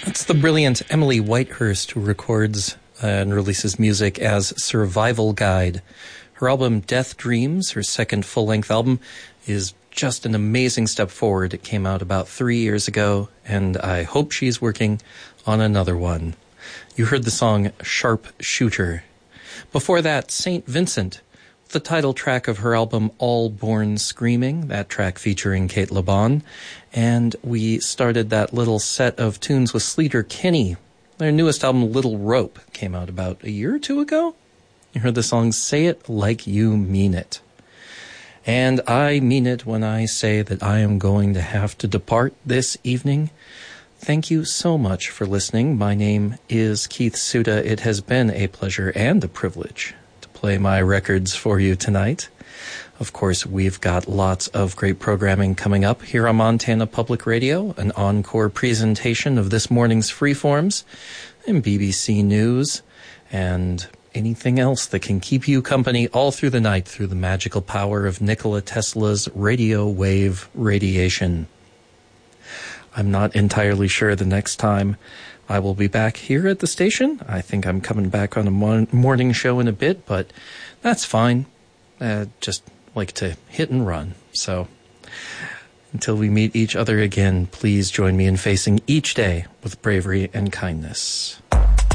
It's the brilliant Emily Whitehurst who records and releases music as Survival Guide. Her album Death Dreams, her second full-length album, is just an amazing step forward. It came out about 3 years ago, and I hope she's working on another one. You heard the song Sharp Shooter. Before that, St. Vincent, the title track of her album All Born Screaming, that track featuring Kate LeBon. And we started that little set of tunes with Sleater-Kinney. Their newest album, Little Rope, came out about a year or two ago. You heard the song Say It Like You Mean It. And I mean it when I say that I am going to have to depart this evening. Thank you so much for listening. My name is Keith Suda. It has been a pleasure and a privilege to play my records for you tonight. Of course, we've got lots of great programming coming up here on Montana Public Radio, an encore presentation of this morning's Freeforms, and BBC News, and anything else that can keep you company all through the night through the magical power of Nikola Tesla's radio wave radiation. I'm not entirely sure the next time I will be back here at the station. I think I'm coming back on a morning show in a bit, but that's fine. Just like to hit and run. So until we meet each other again, please join me in facing each day with bravery and kindness.